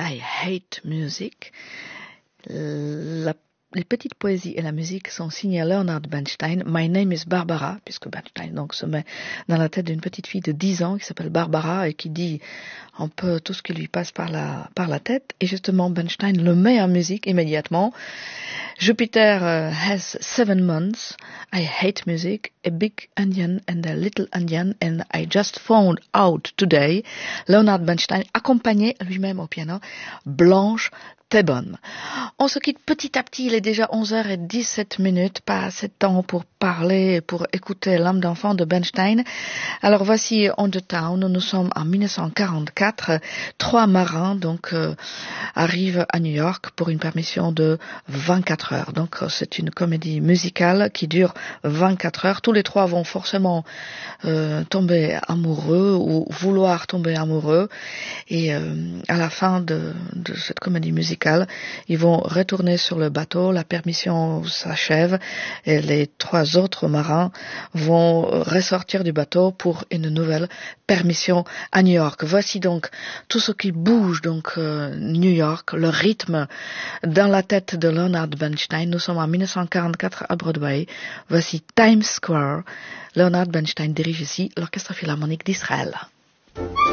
I Hate Music. Les petites poésies et la musique sont signées Leonard Bernstein. My name is Barbara, puisque Bernstein donc se met dans la tête d'une petite fille de 10 ans qui s'appelle Barbara et qui dit un peu tout ce qui lui passe par la tête. Et justement, Bernstein le met en musique immédiatement. Jupiter has 7 months. I hate music. A big Indian and a little Indian, and I just found out today. Leonard Bernstein accompagné lui-même au piano Blanche Thébaune. On se quitte petit à petit, il est déjà 11h17, pas assez de temps pour parler, pour écouter l'âme d'enfant de Bernstein. Alors voici On the Town, nous sommes en 1944, 3 marins donc arrivent à New York pour une permission de 24 heures. Donc c'est une comédie musicale qui dure 24 heures. Tous les 3 vont forcément tomber amoureux ou vouloir tomber amoureux et à la fin de cette comédie musicale, ils vont retourner sur le bateau, la permission s'achève et les 3 autres marins vont ressortir du bateau pour une nouvelle permission à New York. Voici donc tout ce qui bouge, donc New York, le rythme dans la tête de Leonard Bernstein. Nous sommes en 1944 à Broadway. Voici Times Square. Leonard Bernstein dirige ici l'Orchestre Philharmonique d'Israël.